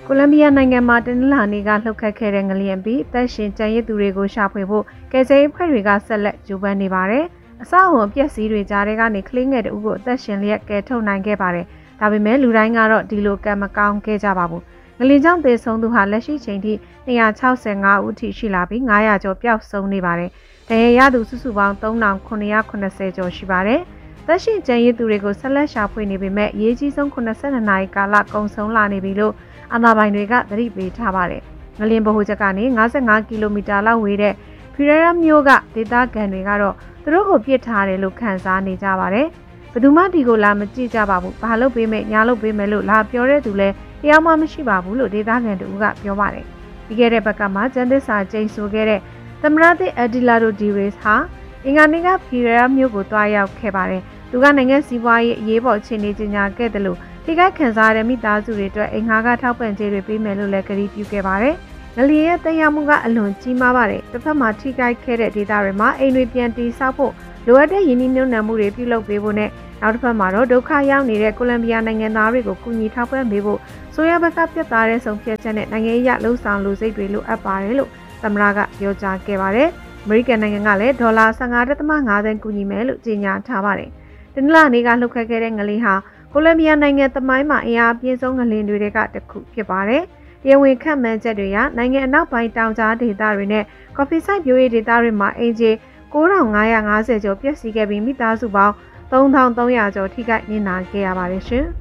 ကိုလံဘီယာနိုင်ငံမှာတနင်္လာနေ့ကလှုပ်ခတ်ခဲ့တဲ့ငလျင်ပြီးတပ်ရှင်ကြံရစ်သူတွေကိုရှာဖွေဖို့ကယ်ဆယ်ရေးဖွဲ့တွေကဆက်လက်ကြိုးပမ်းနေပါတယ်။အဆောက်အုံအပျက်စီးတွေကြားထဲကနေကလေးငယ်တအုပ်ကိုအသက်ရှင်လျက်ကယ်ထုတ်နိုင်ခဲ့ပါတယ်။ဒါပေမဲ့လူတိုင်းကတော့ဒီလိုကံမကောင်းခဲ့ကြပါဘူး။ငလျင်ကြောင့်သေဆုံးသူဟာလက်ရှိချိန်ထိ265ဦးထိရှိလာပြီး900ကျော်ပျောက်ဆုံးနေပါတယ်။ဒဏ်ရာရသူစုစုပေါင်း3980ကျော်ရှိပါတယ်။သက်ရှိကျန်ရည်သူတွေကိုဆက်လက်ရှာဖွေနေပေမဲ့အရေးကြီးဆုံး82နာရီကာလကုန်ဆုံးလာနေပြီလို့အာဏာပိုင်တွေကသတိပေးထားပါတယ်။ငလျင်ဗဟိုချက်ကနေ55ကီလိုမီတာလောက်ဝေးတဲ့ဖီရရာမြို့ကဒေသခံတွေကတော့သူတို့ကိုပြစ်ထားတယ်လို့ခန့်စားနေကြပါတယ်။ဘယ်သူမှဒီကိုလာမကြည့်ကြပါဘူး။ဘာလို့ပေးမယ်ညာလို့ပေးမယ်လို့လာပြောတဲ့သူလည်းတရားမှမရှိပါဘူးလို့ဒေသခံတို့ကပြောပါတယ်။ပြီးခဲ့တဲ့ဘက်ကမှကျန်းသစ္စာကျိန်ဆိုခဲ့တဲ့သမရသစ်အဒီလာဒိုဒီရေးစ်ဟာအင်္ဂါနေ့ကဖီရရာမြို့ကိုတွားရောက်ခဲ့ပါတယ်။သူကနိုင်ငံစီးပွားရေးအရေးပေါ်အခြေအနေကြီးညာခဲ့တယ်လို့ထိခိုက်ခံစားရတဲ့မိသားစုတွေအတွက်အိမ်ငှားကထောက်ပံ့ကြေးတွေပေးမယ်လို့လည်းကတိပြုခဲ့ပါတယ်။ငလျင်ရဲ့တရားမှုကအလွန်ကြီးမားပါတယ်။တစ်ဖက်မှာထိခိုက်ခဲ့တဲ့ဒေသတွေမှာအိမ်တွေပြန်တည်ဆောက်ဖို့လိုအပ်တဲ့ရင်းနှီးမြှုပ်နှံမှုတွေပြုလုပ်ပေးဖို့နဲ့နောက်တစ်ဖက်မှာတော့ဒုက္ခရောက်နေတဲ့ကိုလံဘီယာနိုင်ငံသားတွေကိုကူညီထောက်ပံ့ပေးဖို့ဆိုရဘက်ကပြတ်သားတဲ့ဆုံးဖြတ်ချက်နဲ့နိုင်ငံရေးလှုပ်ဆောင်လူစိတ်တွေလိုအပ်ပါတယ်လို့သမ္မတကပြောကြားခဲ့ပါတယ်။အမေရိကန်နိုင်ငံကလည်းဒေါ်လာ15.5 သန်းကူညီမယ်လို့ကြေညာထားပါတယ်။တနင်္လာနေ့ကလှုပ်ခတ်ခဲ့တဲ့ငလျင်ဟာကိုလံဘီယာနိုင်ငံသမိုင်းမှာအင်အားပြင်းဆုံးငလျင်တွေကတစ်ခုဖြစ်ပါတယ်။တရားဝင်ခန့်မှန်းချက်တွေအရနိုင်ငံအနောက်ပိုင်းတောင်ကြားဒေသတွေနဲ့ကော်ဖီစိုက်ပျိုးရေးဒေသတွေမှာအင်ဂျီ9550ကျော်ပျက်စီးခဲ့ပြီးမိသားစုပေါင်း3300ကျော်ထိခိုက်နစ်နာခဲ့ရပါတယ်ရှင်။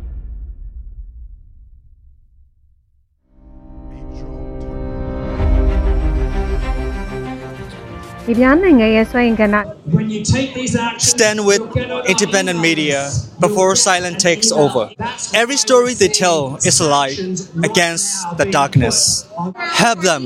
Stand with independent media before silence takes over. Every story they tell is a light against the darkness. Help them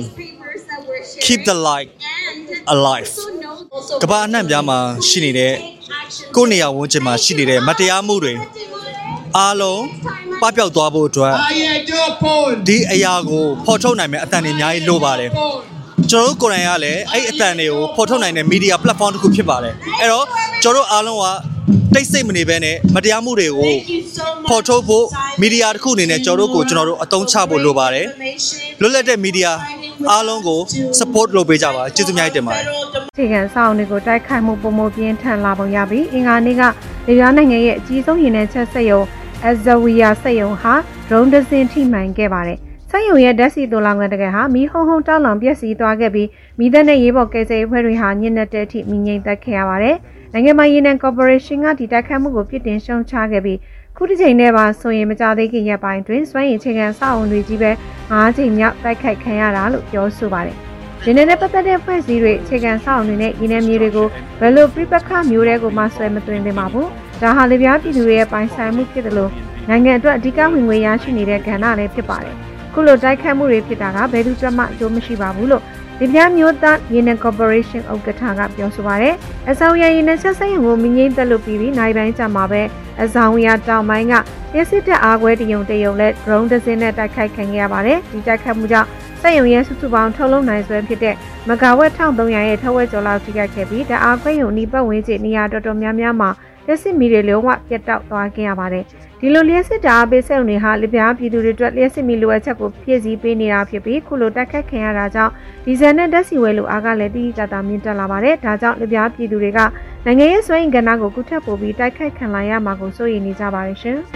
keep the light alive. ကမ္ဘာအနှံ့ပြားမှာရှိနေတဲ့ကိုယ်နေရာဝန်းကျင်မှာရှိနေတဲ့မတရားမှုတွေအားလုံးပပျောက်သွားဖို့အတွက်ဒီအရာကိုဖော်ထုတ်နိုင်မယ့်အသံတွေအများကြီးလိုပါတယ်ကျွန်တော်တို့ကိုယ်တိုင်ကလည်းအဲ့အသံတွေကိုဖော်ထုတ်နိုင်တဲ့ media platform တစ်ခုဖြစ်ပါတယ်အဲ့တော့ကျွန်တော်တို့အားလုံးကတိတ်ဆိတ်မနေဘဲနဲ့မတရားမှုတွေကိုဖော်ထုတ်ဖို့ media တစ်ခုအနေနဲ့ကျွန်တော်တို့အသုံးချဖို့လိုပါတယ်လွတ်လပ်တဲ့ media အားလုံးကို support လုပ်ပေးကြပါကျေးဇူးများတင်ပါတယ်အခြေခံစောင့်တွေကိုတိုက်ခိုက်မှုပုံမပြင်းထန်လာပုံရပြီးအင်္ဂါနေ့ကလေယာဉ်နိုင်ငံရဲ့အကြီးဆုံးရင်းနှီးချက်စက်ရုံအဇဝီယာစက်ရုံဟာ drone တစ်စင်းထိမှန်ခဲ့ပါတယ်စက်ရုံရဲ့ဓာတ်ဆီတိုလောင်ကန်တကယ်ဟာမီးဟုံတောက်လောင်ပျက်စီးသွားခဲ့ပြီးမီးသတ်နဲ့ရေးပေါ်ကယ်ဆယ်ရေးဖွဲ့တွေဟာညစ်နက်တဲ့အထိမီးငြိမ်သက်ခဲ့ရပါတယ်နိုင်ငံပိုင်ရေနံကော်ပိုရေးရှင်းကဒီတိုက်ခိုက်မှုကိုပြစ်တင်ရှုံချခဲ့ပြီးခုတစ်ချိန်နဲ့ပါဆိုရင်မကြသေးခင်ရက်ပိုင်းတွင်စွမ်းရည်အခြေခံစောင့်အုံတွေကြီးပဲ9ချိန်မြောက်တိုက်ခိုက်ခံရတာလို့ပြောဆိုပါတယ်။ဒီနေ့နဲ့ပတ်သက်တဲ့ဖွဲ့စည်းတွေအခြေခံစောင့်အုံတွေနဲ့ရေနံမြေတွေကိုဘယ်လိုပြပခမျိုးတွေကိုမှဆွဲမသွင်းသင့်ပါဘူး။ဒါဟာလေပြားပြည်သူတွေရဲ့ပိုင်ဆိုင်မှုဖြစ်တယ်လို့နိုင်ငံအတွက်အဓိကဝင်ငွေရရှိနေတဲ့ကဏ္ဍလည်းဖြစ်ပါတယ်။ခုလိုတိုက်ခိုက်မှုတွေဖြစ်တာကဘယ်သူမှအကျိုးမရှိပါဘူးလို့ဒီပြမျိုးသားရေနံကော်ပိုရေးရှင်းဥက္ကဋ္ဌကပြောဆိုပါတယ်။အဆောင်ရရေနံချက်စက်ရုံကိုမင်းငိမ့်သက်လို့ပြီးနိုင်ပိုင်းကြာမှာပဲအဆောင်ရတောင်ပိုင်းကရစစ်တပ်အားကွဲတရုံလဲ drone တစ်စင်းနဲ့တိုက်ခိုက်ခံခဲ့ရပါတယ်။ဒီတိုက်ခိုက်မှုကြောင့်စက်ရုံရဲ့စုစုပေါင်းထုတ်လုပ်နိုင်စွမ်းဖြစ်တဲ့မဂါဝက်1300ရဲ့ထက်ဝက်ကျော်လောက်ထိခိုက်ခဲ့ပြီးဓာတ်အားခွဲရုံဤပတ်ဝန်းကျင်နေရာတော်တော်များများမှာလက်စစ်မီတွေလုံးဝပြတ်တောက်သွားခဲ့ရပါတယ်။ဒီလိုလျှက်စစ်ဓာတ်အားပေးစက်ရုံတွေဟာလေပြားပြည်သူတွေအတွက်လျှက်စစ်မီလိုအပ်ချက်ကိုဖြည့်ဆည်းပေးနေတာဖြစ်ပြီးခုလိုတိုက်ခိုက်ခံရတာကြောင့်ဒီဇယ်နဲ့ဓာတ်ဆီဝဲလိုအားကလည်းတိတိကျကျမြင့်တက်လာပါတယ်။ဒါကြောင့်လေပြားပြည်သူတွေကနိုင်ငံရေးစွမ်းအင်ကဏ္ဍကိုကုထက်ပို့ပြီးတိုက်ခိုက်ခံလာရမှာကိုစိုးရိမ်နေကြပါတယ်ရှင်။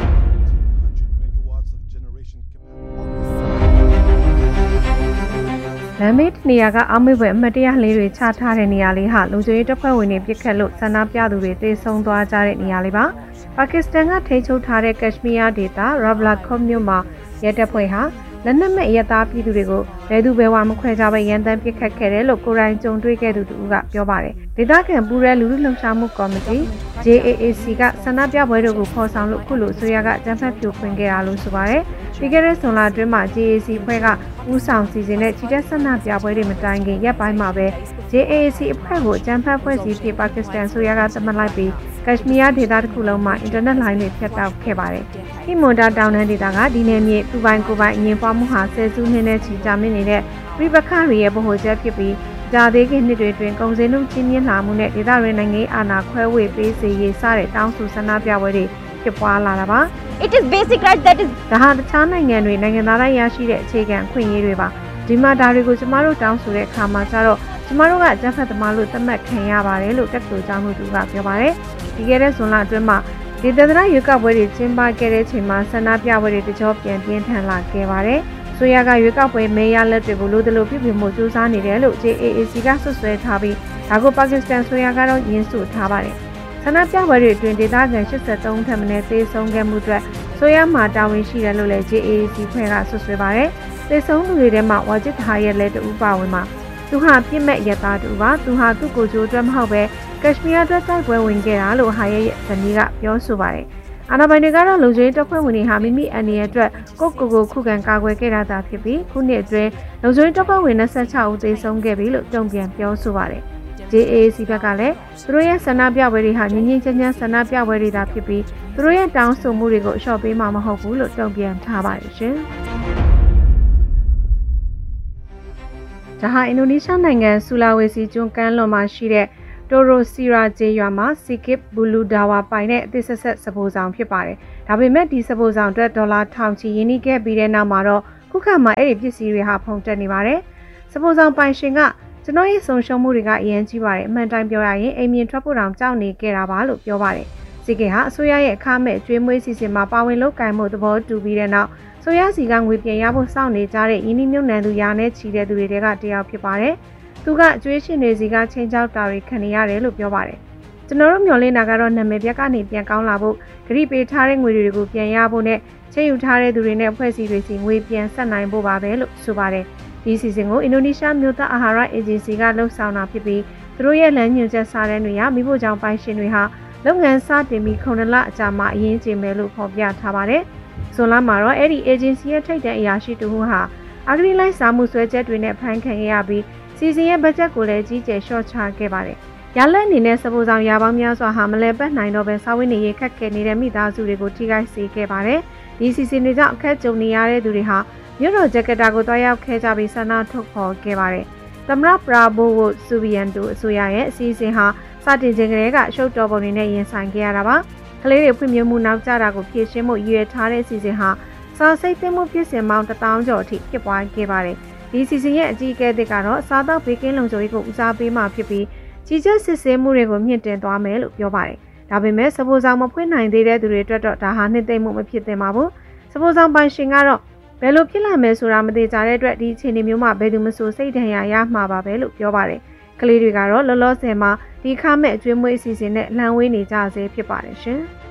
လမ်းမေးနေရာကအောက်မေ့ပွဲအမှတ်တရလေးတွေချထားတဲ့နေရာလေးဟာလုံခြုံရေးတပ်ဖွဲ့ဝင်တွေပြစ်ခတ်လို့ဆန္ဒပြသူတွေတေဆုံးသွားကြတဲ့နေရာလေးပါ။ပါကစ္စတန်ကထိန်းချုပ်ထားတဲ့ကက်ရှမီးယားဒေသရာဘလာခေါမြို့မှာရဲတပ်ဖွဲ့ဟာလက်နက်မဲ့ရဲသားပြည်သူတွေကိုဘယ်သူဘယ်ဝါမခွဲခြားပဲရန်တမ်းပစ်ခတ်ခဲ့တယ်လို့ကိုယ်တိုင်ကြုံတွေ့ခဲ့သူတူကပြောပါတယ်။ဒေသခံပူရဲလူလူလှုပ်ရှားမှုကော်မတီ JAAC ကဆန္ဒပြပွဲတို့ကိုဖော်ဆောင်လို့ခုလိုအစိုးရကအကြမ်းဖက်ဖြိုခွင်းခဲ့တာလို့ဆိုပါတယ်။ပြီးခဲ့တဲ့ဇွန်လအတွင်းမှာ JAAC ဖွဲ့ကဦးဆောင်စီစဉ်တဲ့ချီတက်ဆန္ဒပြပွဲတွေမတိုင်ခင်ရက်ပိုင်းမှာပဲ JAAC အဖွဲ့ကိုအကြမ်းဖက်ဖွဲ့စည်းပြီးပါကစ္စတန်ဆိုရကသတ်မှတ်လိုက်ပြီးကက်ရှမီးယားဒေသတစ်ခုလုံးမှာအင်တာနက်လိုင်းတွေဖြတ်တောက်ခဲ့ပါတယ်။ဟီမွန်တာတောင်တန်းဒေသကဒီနယ်မြေသူပိုင်ကိုပိုင်အငြင်းပွားမှုဟာဆယ်စုနှစ်နဲ့ချီကြာမြင့်နေတဲ့ပြည်ပခါတွေရဲ့ဗဟိုချက်ဖြစ်ပြီးကြာသေးခင်နှစ်တွေတွင်ကုန်စည်နှုန်းကြီးမြင့်လာမှုနဲ့ဒေသရင်းနိုင်ငံအာဏာခွဲဝေပေးစေရေးစတဲ့တောင်းဆိုဆန္ဒပြပွဲတွေဖြစ်ပွားလာတာပါ It is basic right that is ဒါဟာတခြားနိုင်ငံတွေနိုင်ငံသားတိုင်းရရှိတဲ့အခြေခံအခွင့်အရေးတွေပါဒီမှာဒါတွေကိုကျမတို့တောင်းဆိုတဲ့အခါမှာကျတော့ကျမတို့ကဂျက်ဖက်သမားလို့သတ်မှတ်ခံရပါတယ်လို့တက္ကသိုလ်ကျောင်းသူကပြောပါတယ်ဒီကဲတဲ့ဇွန်လအတွင်းမှာဒီသဒ္ဒနာရွေးကောက်ပွဲတွေကျင်းပခဲ့တဲ့အချိန်မှာဆန္ဒပြပွဲတွေတကြောပြန်ပြင်းထန်လာခဲ့ပါတယ်ဆိုရကရွေးကောက်ပွဲမဲရလက်တွေကိုလိုသလိုပြုပြင်မှုစူးစမ်းနေတယ်လို့ JAAC ကဆွဆွဲထားပြီးဒါကိုပါကစ္စတန်ဆိုရကတော့ညှင်းဆို့ထားပါတယ်ဆန္ဒပြပွဲတွေအတွင်းဒေသခံ83ထက်မနည်းသေဆုံးခဲ့မှုအတွက်ဆိုရမှာတာဝန်ရှိတယ်လို့လည်း JAAC ဖွဲ့ကဆွဆွဲပါတယ်သေဆုံးသူတွေထဲမှာဝါဂျစ်ဟာရဲ့လက်တူပါဝင်မှာသူဟာပြစ်မဲ့ရသားတူပါသူဟာသူ့ကိုယ်ကျိုးအတွက်မဟုတ်ပဲကက်ရှမီးယားအတွက်တိုက်ပွဲဝင်ခဲ့တာလို့ဟာရဲ့ဇနီးကပြောဆိုပါတယ်အာဏာပိုင်တွေကတော့လုံခြုံရေးတပ်ဖွဲ့ဝင်တွေဟာမိမိအန္တရာယ်အတွက်ကိုခုခံကာကွယ်ခဲ့တာသာဖြစ်ပြီးခုနှစ်အတွင်းလုံခြုံရေးတပ်ဖွဲ့ဝင်26ဦးသေဆုံးခဲ့ပြီလို့တုံ့ပြန်ပြောဆိုပါတယ် JAAC ဘက်ကလည်းသူတို့ရဲ့ဆန္ဒပြပွဲတွေဟာငြင်းငြင်းချမ်းချမ်းဆန္ဒပြပွဲတွေသာဖြစ်ပြီးသူတို့ရဲ့တောင်းဆိုမှုတွေကိုအလျှော့ပေးမှာမဟုတ်ဘူးလို့တုံ့ပြန်ထားပါတယ်ရှင်ဒါဟာအင်ဒိုနီးရှားနိုင်ငံဆူလာဝေစီကျွန်းကမ်းလွန်မှာရှိတဲ့တိုရိုစီရာဂျေရွာမှာစီကစ်ဘူလူဒါဝါပိုင်တဲ့အသစ်ဆက်စပိုးဆောင်ဖြစ်ပါတယ်။ဒါပေမဲ့ဒီစပိုးဆောင်အတွက်ဒေါ်လာထောင်ချီရင်းနှီးခဲ့ပြီးတဲ့နောက်မှာတော့ခုခါမှာအဲ့ဒီပစ္စည်းတွေဟာဖုန်တက်နေပါတယ်။စပိုးဆောင်ပိုင်ရှင်ကကျွန်တော်ရဲ့ဆုံးရှုံးမှုတွေကအရင်ကြီးပါတယ်။အမှန်တိုင်းပြောရရင်အိမ်မြင်ထွက်ဖို့တောင်ကြောက်နေခဲ့တာပါလို့ပြောပါတယ်။စီကစ်ဟာအစိုးရရဲ့အခမဲ့ကျွေးမွေးစီစဉ်မှာပါဝင်လုပ်ကိုင်မှုသဘောတူပြီးတဲ့နောက်ဆိုရစီကငွေပြန်ရဖို့စောင့်နေကြတဲ့ယင်းနှမြုံနှံသူရာနဲ့ချီတဲ့သူတွေကတယောက်ဖြစ်ပါတယ်။သူကအကျွေးရှင်တွေစီကချင်းချောက်တာတွေခံနေရတယ်လို့ပြောပါတယ်။ကျွန်တော်တို့မျှော်လင့်တာကတော့နာမည်ပြက်ကနေပြန်ကောင်းလာဖို့ဂရိပေးထားတဲ့ငွေတွေကိုပြန်ရဖို့နဲ့ချိန်ယူထားတဲ့သူတွေနဲ့အဖွဲ့အစည်းတွေစီငွေပြန်ဆက်နိုင်ဖို့ပါပဲလို့ဆိုပါတယ်။ဒီစီစဉ်ကိုအင်ဒိုနီးရှားမြို့သားအာဟာရအေဂျင်စီကလှုပ်ဆောင်တာဖြစ်ပြီးသူတို့ရဲ့လမ်းညွှန်ချက်စာတမ်းတွေကမိဖို့ကြောင့်ပိုင်ရှင်တွေဟာလုပ်ငန်းစတင်ပြီး9လအကြာမှအရင်ကျင်းမယ်လို့ဖော်ပြထားပါတယ်။ဇွန်လမှာတော့အဲ့ဒီ agency ရဲ့ထိပ်တန်းအရာရှိတူဟူဟာအဂရိလိုက်စာမှုဆွဲချက်တွေနဲ့ဖမ်းခံရပြီးစီစဉ်ရဲ့ဘတ်ဂျက်ကိုလည်းကြီးကျယ်လျှော့ချခဲ့ပါတယ်။ရလက်အနေနဲ့စပိုးဆောင်ရာပေါင်းများစွာဟာမလဲပတ်နိုင်တော့ပဲစာဝတ်နေရေးခက်ခဲနေတဲ့မိသားစုတွေကိုထိခိုက်စေခဲ့ပါတယ်။ဒီစီစဉ်တွေကြောင့်အခက်ကြုံနေရတဲ့သူတွေဟာမြို့တော်ဂျကာတာကိုတွားရောက်ခဲ့ကြပြီးဆန္ဒထုတ်ဖော်ခဲ့ပါတယ်။သမ္မတပရာဘိုဝိုဆူဗီယန်တိုအစိုးရရဲ့အစီအစဉ်ဟာစတင်ခြင်းကလေးကရှုပ်တော်ပုံတွေနဲ့ရင်ဆိုင်ခဲ့ရတာပါ။ကလေးတွေဖွံ့ဖြိုးမှုနောက်ကျတာကိုဖြည့်ရှင်းဖို့ရည်ရွယ်ထားတဲ့အစီအစဉ်ဟာစာစိတ်သိမ်းမှုပြည့်စင်ပေါင်း1000ကျော်အထိဖြစ်ပွားခဲ့ပါတယ်။ဒီစီစဉ်ရဲ့အကြီးအကဲတွေကတော့စားသောက်ဘေးကင်းလုံခြုံရေးကိုဦးစားပေးမှဖြစ်ပြီးကြီးကျယ်စစ်ဆေးမှုတွေကိုမြင့်တင်သွားမယ်လို့ပြောပါတယ်။ဒါပေမဲ့စပိုးဆောင်မဖွင့်နိုင်သေးတဲ့သူတွေအတွက်တော့ဒါဟာနှစ်သိမ့်မှုမဖြစ်သင့်ပါဘူး။စပိုးဆောင်ပိုင်ရှင်ကတော့ဘယ်လိုဖြစ်လာမယ်ဆိုတာမသိကြတဲ့အတွက်ဒီအခြေအနေမျိုးမှာဘယ်သူမှစိတ်ဒဏ်ရာရမှာပါပဲလို့ပြောပါတယ်။ကလေးတွေကတော့လောလောဆယ်မှာဒီခါမဲ့အကျွေးမွေးအစီအစဉ်နဲ့လမ်းဝေးနေကြဆဲဖြစ်ပါတယ်ရှင်။